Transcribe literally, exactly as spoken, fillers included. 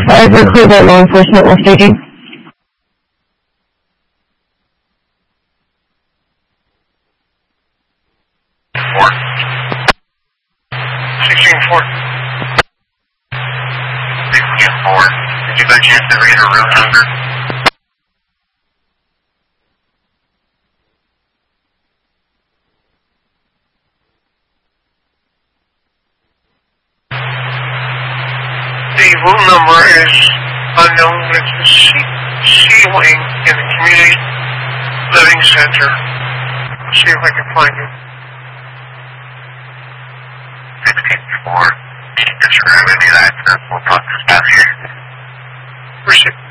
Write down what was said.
five, we're clear by law enforcement. We're staging. Four. sixteen four. sixteen four. Did you by chance ever get a room number? The room number is unknown. It's the C, C wing in the Community Living Center. Let's see if I can find it. sixteen four. Describe any of that. We'll talk to staff here. Where's it?